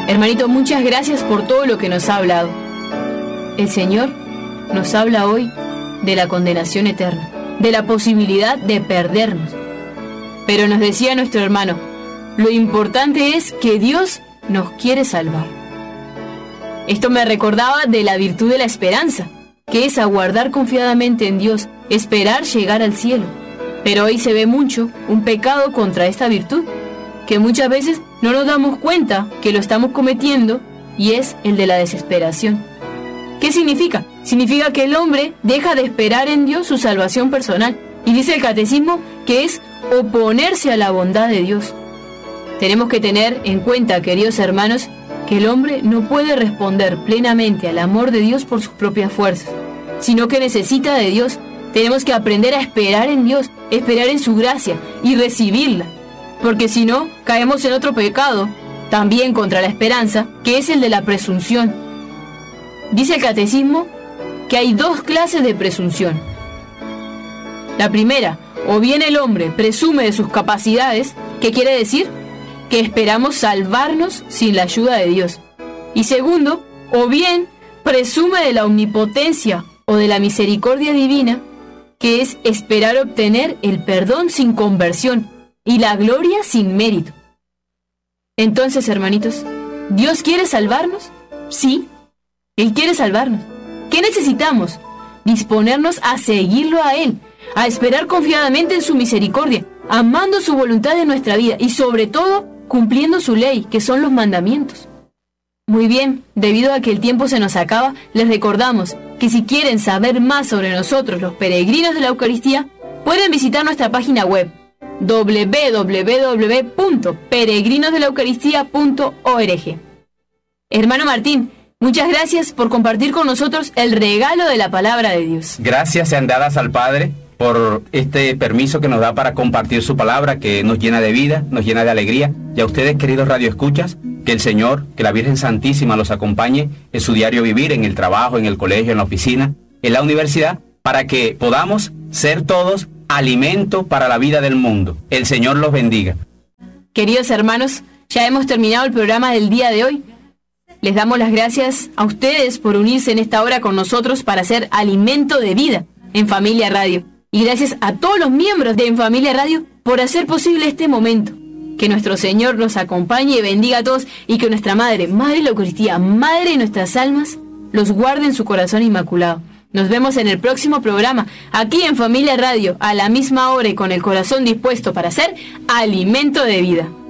Hermanito, muchas gracias por todo lo que nos ha hablado. El Señor nos habla hoy de la condenación eterna, de la posibilidad de perdernos. Pero nos decía nuestro hermano, lo importante es que Dios nos quiere salvar. Esto me recordaba de la virtud de la esperanza, que es aguardar confiadamente en Dios, esperar llegar al cielo. Pero hoy se ve mucho un pecado contra esta virtud, que muchas veces no nos damos cuenta que lo estamos cometiendo, y es el de la desesperación. ¿Qué significa? Significa que el hombre deja de esperar en Dios su salvación personal, y dice el catecismo que es oponerse a la bondad de Dios. Tenemos que tener en cuenta, queridos hermanos, que el hombre no puede responder plenamente al amor de Dios por sus propias fuerzas, sino que necesita de Dios. Tenemos que aprender a esperar en Dios, esperar en su gracia y recibirla, porque si no, caemos en otro pecado, también contra la esperanza, que es el de la presunción. Dice el catecismo que hay dos clases de presunción. La primera, o bien el hombre presume de sus capacidades, ¿qué quiere decir? Que esperamos salvarnos sin la ayuda de Dios. Y segundo, o bien presume de la omnipotencia o de la misericordia divina, que es esperar obtener el perdón sin conversión y la gloria sin mérito. Entonces, hermanitos, ¿Dios quiere salvarnos? Sí, Él quiere salvarnos. ¿Qué necesitamos? Disponernos a seguirlo a Él, a esperar confiadamente en su misericordia, amando su voluntad en nuestra vida y sobre todo cumpliendo su ley, que son los mandamientos. Muy bien, debido a que el tiempo se nos acaba, les recordamos que si quieren saber más sobre nosotros, los peregrinos de la Eucaristía, pueden visitar nuestra página web www.peregrinosdelaucaristía.org. Hermano Martín, muchas gracias por compartir con nosotros el regalo de la palabra de Dios. Gracias sean dadas al Padre por este permiso que nos da para compartir su palabra, que nos llena de vida, nos llena de alegría. Y a ustedes, queridos radioescuchas, que el Señor, que la Virgen Santísima los acompañe en su diario vivir, en el trabajo, en el colegio, en la oficina, en la universidad, para que podamos ser todos alimento para la vida del mundo. El Señor los bendiga. Queridos hermanos, ya hemos terminado el programa del día de hoy. Les damos las gracias a ustedes por unirse en esta hora con nosotros para ser alimento de vida en Familia Radio. Y gracias a todos los miembros de En Familia Radio por hacer posible este momento. Que nuestro Señor nos acompañe y bendiga a todos, y que nuestra Madre, Madre de la Eucaristía, Madre de nuestras almas, los guarde en su corazón inmaculado. Nos vemos en el próximo programa, aquí en Familia Radio, a la misma hora y con el corazón dispuesto para ser alimento de vida.